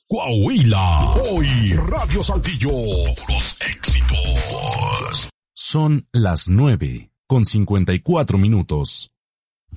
Coahuila. Hoy Radio Saltillo. Puros éxitos. Son las 9:54 minutos.